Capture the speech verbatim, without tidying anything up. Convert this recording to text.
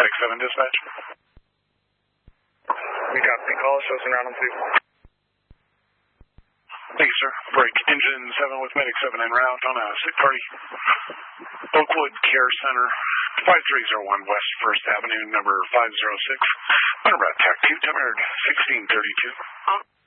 Medic seven dispatch. We got the call, shows around on two. Thank you, sir. Break engine seven with Medic seven en route on a sick party. Oakwood Care Center, five three zero one West First Avenue, number five zero six. On route T A C two, timed sixteen thirty-two.